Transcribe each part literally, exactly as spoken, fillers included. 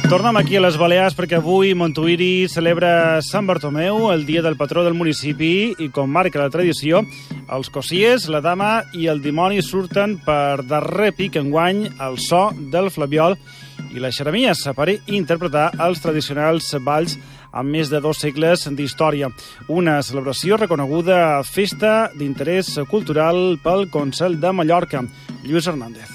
Tornem aquí a les Balears perquè avui Montuïri celebra Sant Bartomeu, el dia del patró del municipi, i com marca la tradició, els cossiers, la dama i el dimoni surten per darrer pic enguany al so del flabiol i les xeremies per interpretar els tradicionals balls amb més de dos segles d'història. Una celebració reconeguda festa d'interès cultural pel Consell de Mallorca. Lluís Hernández.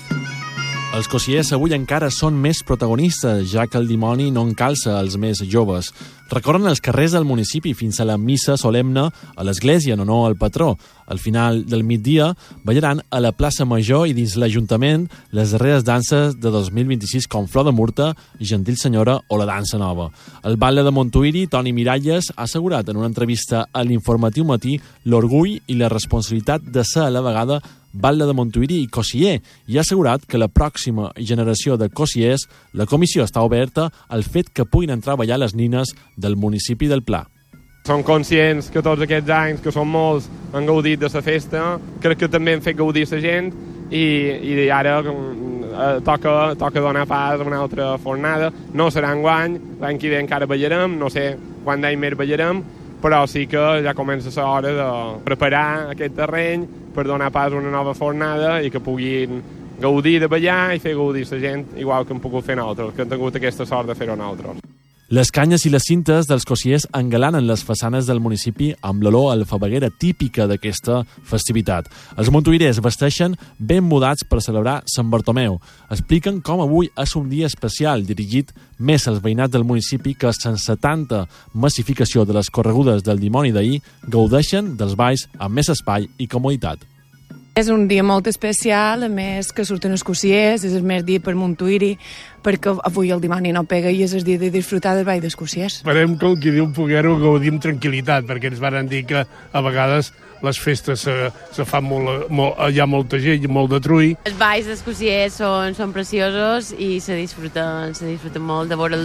Els cossiers avui encara són més protagonistes, ja que el dimoni no encalça els més joves. Recorren els carrers del municipi fins a la missa solemne a l'església en honor al patró. Al final del migdia ballaran a la plaça Major i dins l'Ajuntament les darreres danses de dos mil vint-i-sis com Flor de Murta, Gentil Senyora o la Dansa Nova. El batlle de Montuïri, Toni Miralles, ha assegurat en una entrevista a l'Informatiu Matí l'orgull i la responsabilitat de ser a la vegada batlle de Montuïri i cossier, i ha assegurat que la pròxima generació de cossiers, la comissió està oberta al fet que puguin entrar a ballar les nines del municipi del Pla. Som conscients que tots aquests anys, que són molts, han gaudit de la festa. Crec que també han fet gaudir la gent i, i ara eh, toca, toca donar pas a una altra fornada. No serà enguany, l'any que ve encara ballarem, no sé quant d'any més ballarem, però sí que ja comença l'hora de preparar aquest terreny per donar pas a una nova fornada i que puguin gaudir de ballar i fer gaudir la gent igual que hem pogut fer nosaltres, que hem tingut aquesta sort de fer-ho nosaltres. Les canyes i les cintes dels cossiers engalanen les façanes del municipi amb l'olor alfabeguera típica d'aquesta festivitat. Els montuïrers vesteixen ben mudats per celebrar Sant Bartomeu. Expliquen com avui és un dia especial dirigit més als veïnats del municipi que sense tanta massificació de les corregudes del dimoni d'ahir gaudeixen dels balls amb més espai i comoditat. És un dia molt especial, a més que surten els cossiers, és el més dia per Montuïri, perquè avui el dimoni no pega i és el dia de disfrutar del ball dels cossiers. Esperem que el que diu poder-ho gaudir amb tranquil·litat, perquè ens van dir que a vegades les festes se, se fan molt, molt, hi ha molta gent, molt de trull. Els balls dels cossiers són, són preciosos i se disfruten, se disfruten molt de veure